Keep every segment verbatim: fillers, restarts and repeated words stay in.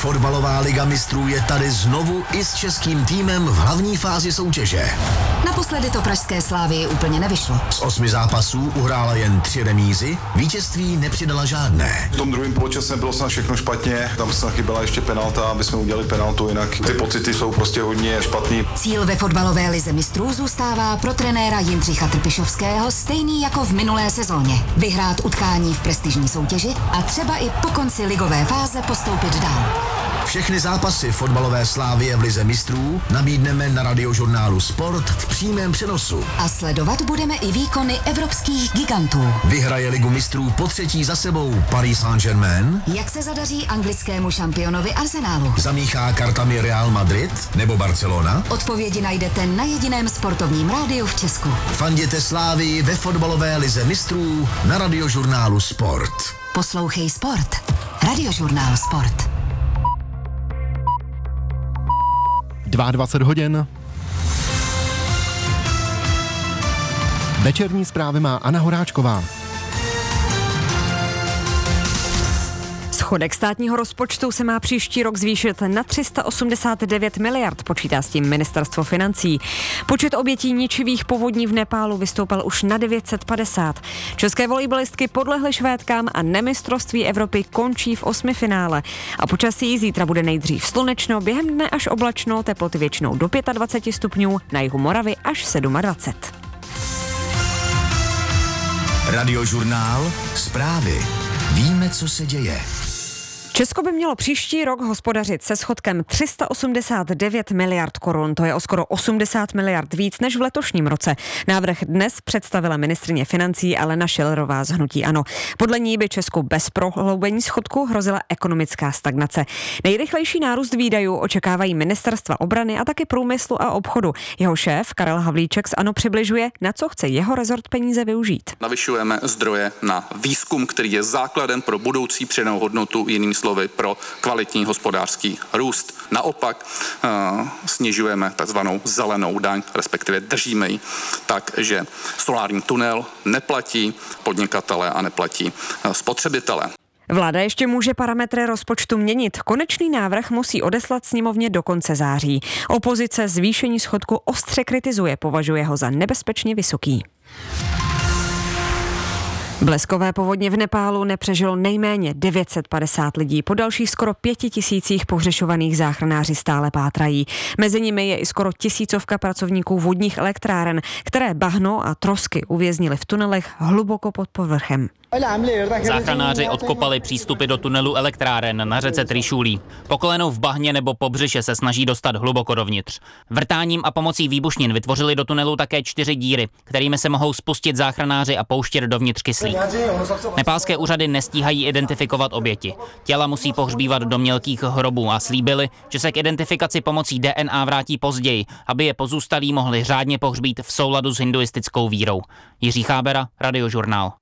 Fotbalová liga mistrů je tady znovu i s českým týmem v hlavní fázi soutěže. Naposledy to pražské Slávii úplně nevyšlo. Z osmi zápasů uhrála jen tři remízy, vítězství nepřidala žádné. V tom druhém poločase bylo snad všechno špatně, tam snad chyběla ještě penalta, aby jsme udělali penaltu, jinak ty pocity jsou prostě hodně špatný. Cíl ve fotbalové lize mistrů zůstává pro trenéra Jindřicha Trpišovského stejný jako v minulé sezóně. Vyhrát utkání v prestižní soutěži a třeba i po konci ligové fáze postoupit dál. Všechny zápasy fotbalové Slávie v lize mistrů nabídneme na radiožurnálu Sport v přímém přenosu. A sledovat budeme i výkony evropských gigantů. Vyhraje ligu mistrů po třetí za sebou Paris Saint-Germain? Jak se zadaří anglickému šampionovi Arsenalu? Zamíchá kartami Real Madrid nebo Barcelona? Odpovědi najdete na jediném sportovním rádiu v Česku. Fanděte Slávii ve fotbalové lize mistrů na radiožurnálu Sport. Poslouchej Sport. Radiožurnál Sport. dvacet dva hodin. Večerní zprávy má Anna Horáčková. Schodek státního rozpočtu se má příští rok zvýšit na tři sta osmdesát devět miliard, počítá s tím ministerstvo financí. Počet obětí ničivých povodní v Nepálu vystoupal už na devět set padesát. České volejbalistky podlehly Švédkám a nemistrovství Evropy končí v osmifinále. A počasí zítra bude nejdřív slunečno, během dne až oblačno, teploty většinou do dvacet pět stupňů, na jihu Moravy až dvacet sedm. Radiožurnál Zprávy. Víme, co se děje. Česko by mělo příští rok hospodařit se schodkem tři sta osmdesát devět miliard korun. To je o skoro osmdesát miliard víc než v letošním roce. Návrh dnes představila ministryně financí Alena Schillerová z hnutí ANO. Podle ní by Česku bez prohloubení schodku hrozila ekonomická stagnace. Nejrychlejší nárůst výdajů očekávají ministerstva obrany a taky průmyslu a obchodu. Jeho šéf Karel Havlíček z ANO přibližuje, na co chce jeho rezort peníze využít. Navyšujeme zdroje na výzkum, který je základem pro budoucí přidanou hodnotu, jinými slovy pro kvalitní hospodářský růst. Naopak uh, snižujeme takzvanou zelenou daň, respektive držíme ji tak, že solární tunel neplatí podnikatele a neplatí uh, spotřebitele. Vláda ještě může parametry rozpočtu měnit. Konečný návrh musí odeslat sněmovně do konce září. Opozice zvýšení schodku ostře kritizuje, považuje ho za nebezpečně vysoký. Bleskové povodně v Nepálu nepřežilo nejméně devět set padesát lidí. Po dalších skoro pěti tisících pohřešovaných záchranáři stále pátrají. Mezi nimi je i skoro tisícovka pracovníků vodních elektráren, které bahno a trosky uvěznili v tunelech hluboko pod povrchem. Záchranáři odkopali přístupy do tunelu elektráren na řece Trišulí. Po kolenou v bahně nebo po břiše se snaží dostat hluboko dovnitř. Vrtáním a pomocí výbušnin vytvořili do tunelu také čtyři díry, kterými se mohou spustit záchranáři a pouštět dovnitř kyslík. Nepálské úřady nestíhají identifikovat oběti. Těla musí pohřbívat do mělkých hrobů a slíbili, že se k identifikaci pomocí D N A vrátí později, aby je pozůstalí mohli řádně pohřbít v souladu s hinduistickou vírou. Jiří Chábera, Radiožurnál.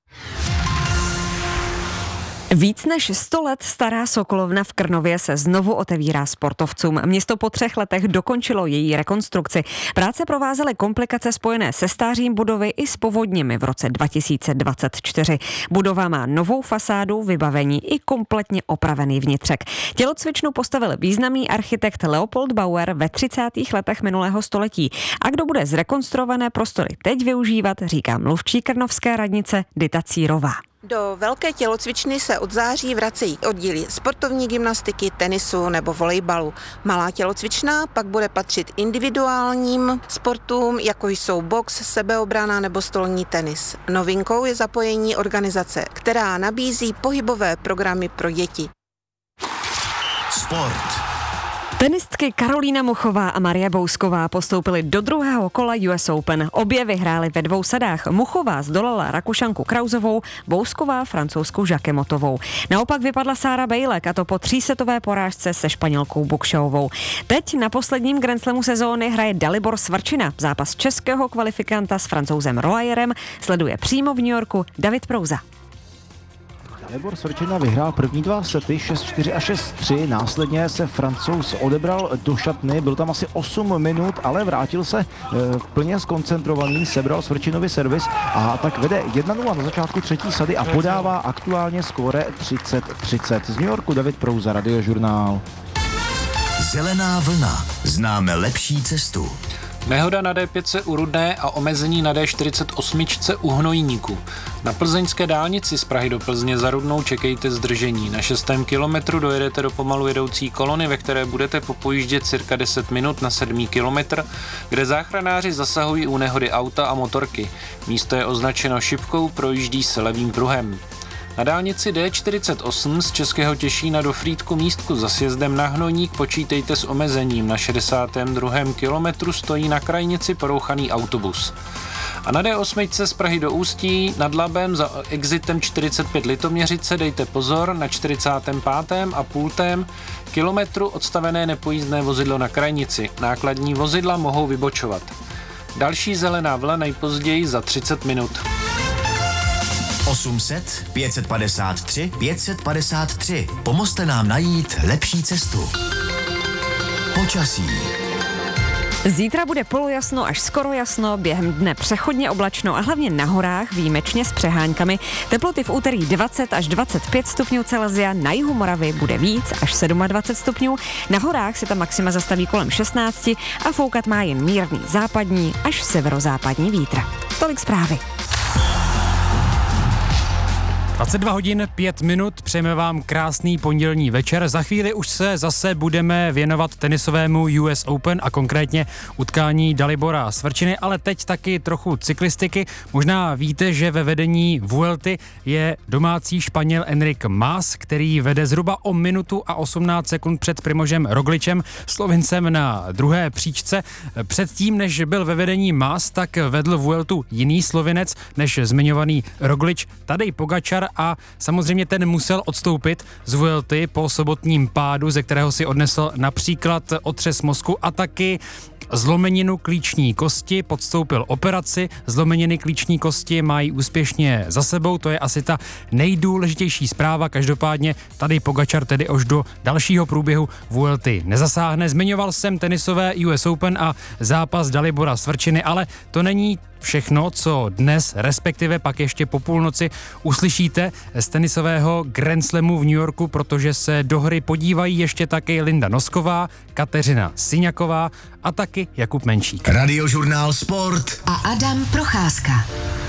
Víc než sto let stará Sokolovna v Krnově se znovu otevírá sportovcům. Město po třech letech dokončilo její rekonstrukci. Práce provázely komplikace spojené se stářím budovy i s povodněmi v roce dva tisíce dvacet čtyři. Budova má novou fasádu, vybavení i kompletně opravený vnitřek. Tělocvičnu postavil významný architekt Leopold Bauer ve třicátých letech minulého století. A kdo bude zrekonstruované prostory teď využívat, říká mluvčí krnovské radnice Dita Círová. Do velké tělocvičny se od září vracejí oddíly sportovní gymnastiky, tenisu nebo volejbalu. Malá tělocvična pak bude patřit individuálním sportům, jako jsou box, sebeobrana nebo stolní tenis. Novinkou je zapojení organizace, která nabízí pohybové programy pro děti. Sport. Tenistky Karolína Muchová a Marie Bousková postoupily do druhého kola U S Open. Obě vyhrály ve dvou sadách. Muchová zdolala Rakušanku Krauzovou, Bousková francouzskou Žakemotovou. Naopak vypadla Sára Bejlek, a to po třísetové porážce se Španělkou Bukšovou. Teď na posledním Grand Slamu sezóny hraje Dalibor Svrčina. Zápas českého kvalifikanta s Francouzem Roajerem sleduje přímo v New Yorku David Prouza. Dalibor Svrčina vyhrál první dva sety šest čtyři a šest tři, následně se Francouz odebral do šatny, byl tam asi osm minut, ale vrátil se e, plně zkoncentrovaný, sebral Svrčinovi servis a tak vede jedna nula na začátku třetí sady a podává aktuálně skóre třicet třicet. Z New Yorku David Prouza, Radiožurnál. Zelená vlna. Známe lepší cestu. Nehoda na D pět u Rudné a omezení na D čtyřicet osm u Hnojníku. Na plzeňské dálnici z Prahy do Plzně za Rudnou čekejte zdržení. Na šestém kilometru dojedete do pomalu jedoucí kolony, ve které budete popojíždět cirka deset minut na sedmý kilometr, kde záchranáři zasahují u nehody auta a motorky. Místo je označeno šipkou, projíždí se levým pruhem. Na dálnici D čtyřicet osm z Českého Těšína do Frýdku Místku za sjezdem na Hnojník počítejte s omezením. Na šedesátém druhém kilometru stojí na krajnici porouchaný autobus. A na D osm z Prahy do Ústí nad Labem za exitem čtyřicet pět Litoměřice dejte pozor, na čtyřicátém pátém a půltém kilometru odstavené nepojízdné vozidlo na krajnici. Nákladní vozidla mohou vybočovat. Další zelená vlna nejpozději za třicet minut. osm set pět set padesát tři pět set padesát tři. Pomozte nám najít lepší cestu. Počasí. Zítra bude polojasno až skoro jasno, během dne přechodně oblačno a hlavně na horách výjimečně s přeháňkami. Teploty v úterý dvacet až dvacet pět stupňů Celsia, na jihu Moravy bude víc až dvacet sedm stupňů, na horách se ta maxima zastaví kolem šestnáct a foukat má jen mírný západní až severozápadní vítr. Tolik zprávy. dvacet dva hodin pět minut, přejeme vám krásný pondělní večer. Za chvíli už se zase budeme věnovat tenisovému U S Open a konkrétně utkání Dalibora Svrčiny, ale teď taky trochu cyklistiky. Možná víte, že ve vedení Vuelty je domácí Španěl Enric Mas, který vede zhruba o minutu a osmnáct sekund před Primožem Rogličem, Slovincem na druhé příčce. Předtím, než byl ve vedení Mas, tak vedl Vueltu jiný Slovinec než zmiňovaný Roglič, Tadej Pogačar, a samozřejmě ten musel odstoupit z Vuelty po sobotním pádu, ze kterého si odnesl například otřes mozku a taky zlomeninu klíční kosti, podstoupil operaci, zlomeniny klíční kosti mají úspěšně za sebou, to je asi ta nejdůležitější zpráva, každopádně tady Pogačar tedy už do dalšího průběhu Vuelty nezasáhne. Zmiňoval jsem tenisové U S Open a zápas Dalibora Svrčiny, ale to není všechno, co dnes, respektive pak ještě po půlnoci uslyšíte z tenisového Grand Slamu v New Yorku, protože se do hry podívají ještě taky Linda Nosková, Kateřina Syňaková a taky Jakub Menšík. Radiožurnál Sport a Adam Procházka.